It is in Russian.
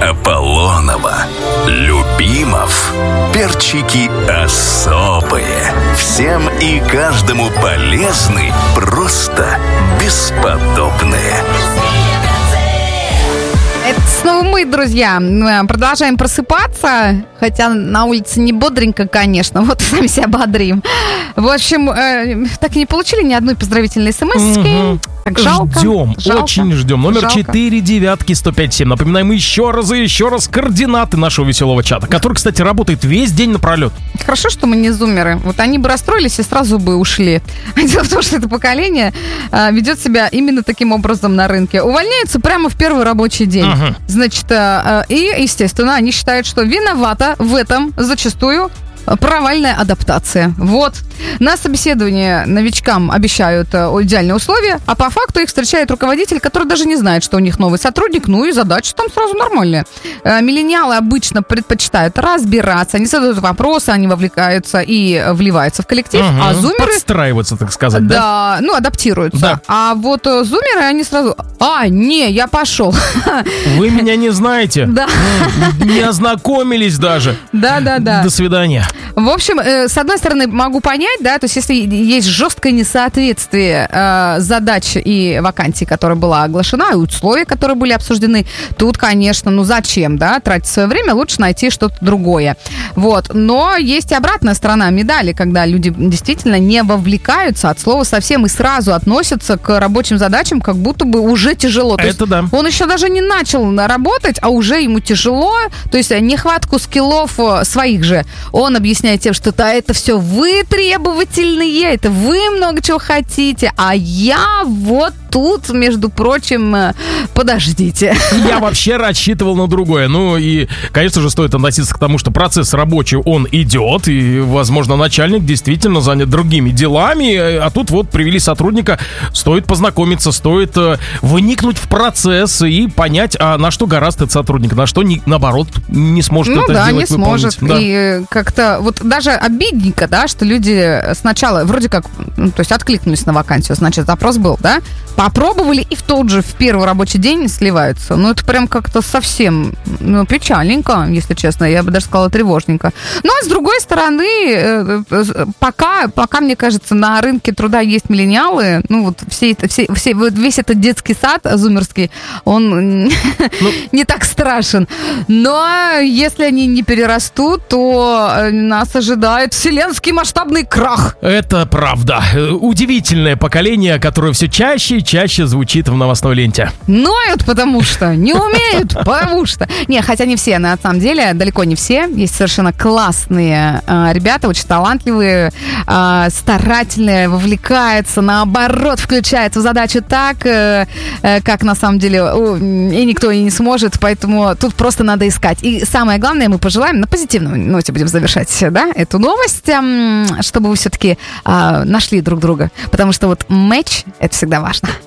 Аполлонова, Любимов. Перчики особые. Всем и каждому полезны, просто бесподобные. Это снова мы, друзья. Продолжаем просыпаться. Хотя на улице не бодренько, конечно. Вот сами себя бодрим. В общем, так и не получили ни одной поздравительной смс-ки. Так жалко. Ждем, очень ждем. Номер 495-105-7. Напоминаем еще раз координаты нашего веселого чата, который, кстати, работает весь день напролет. Хорошо, что мы не зумеры. Вот они бы расстроились и сразу бы ушли. Дело в том, что это поколение ведет себя именно таким образом на рынке. Увольняются прямо в первый рабочий день. Значит, и, естественно, они считают, что виновата в этом зачастую провальная адаптация. Вот. На собеседовании новичкам обещают идеальные условия, а по факту их встречает руководитель, который даже не знает, что у них новый сотрудник, ну и задачи там сразу нормальные. Миллениалы обычно предпочитают разбираться, они задают вопросы, они вовлекаются и вливаются в коллектив, а зумеры... Подстраиваются, так сказать, да? Да, ну, адаптируются. Да. А вот зумеры, они сразу... я пошел. Вы меня не знаете? Да. Не ознакомились даже. Да. До свидания. В общем, с одной стороны, могу понять, да, то есть если есть жесткое несоответствие задач и вакансий, которая была оглашена, и условия, которые были обсуждены, тут, конечно, зачем, да, тратить свое время, лучше найти что-то другое. Вот. Но есть и обратная сторона медали, когда люди действительно не вовлекаются от слова совсем и сразу относятся к рабочим задачам, как будто бы уже тяжело. То это да. Он еще даже не начал работать, а уже ему тяжело, то есть нехватку скиллов своих же он объясняет тем, что это все вы требовательные, это вы много чего хотите, а я вот тут, между прочим, подождите. Я вообще рассчитывал на другое. Ну и, конечно же, стоит относиться к тому, что процесс рабочий, он идет, и, возможно, начальник действительно занят другими делами, а тут вот привели сотрудника, стоит познакомиться, стоит вникнуть в процесс и понять, на что гораздо этот сотрудник, на что, наоборот, не сможет это сделать, не сможет. Да. И как-то вот даже обидненько, да, что люди сначала вроде как, то есть откликнулись на вакансию, значит, запрос был, да, попробовали и в первый рабочий день сливаются. Ну, это прям как-то совсем, печальненько, если честно. Я бы даже сказала, тревожненько. Ну, а с другой стороны, пока мне кажется, на рынке труда есть миллениалы, вот весь этот детский сад зумерский, он не так страшен. Но если они не перерастут, то нас ожидает вселенский масштабный крах. Это правда. Удивительное поколение, которое все чаще и чаще звучит в новостной ленте. Ноют, потому что не умеют, потому что... Не, хотя не все, на самом деле, далеко не все. Есть совершенно классные ребята, очень талантливые, старательные, вовлекаются, наоборот, включаются в задачу так, как на самом деле и никто и не сможет, поэтому тут просто надо искать. И самое главное, мы пожелаем, на позитивной ноте будем завершать, да, эту новость, чтобы вы все-таки нашли друг друга, потому что вот матч — это всегда важно.